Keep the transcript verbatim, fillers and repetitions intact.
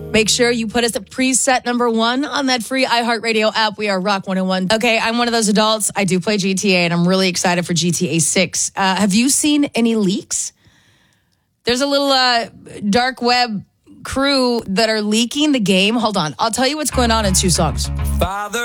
Make sure you put us at preset number one on that free iHeartRadio app. We are Rock one oh one. Okay, I'm one of those adults. I do play G T A, and I'm really excited for G T A six. Uh, have you seen any leaks? There's a little uh, dark web crew that are leaking the game. Hold on. I'll tell you what's going on in two songs. Father.